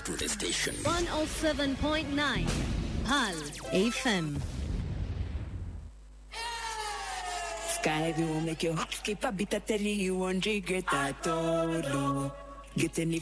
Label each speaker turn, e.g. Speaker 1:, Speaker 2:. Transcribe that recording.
Speaker 1: to the station.
Speaker 2: 107.9 Hal FM.
Speaker 3: Sky will make you skip a bit of telly, you won't regret that all. Get any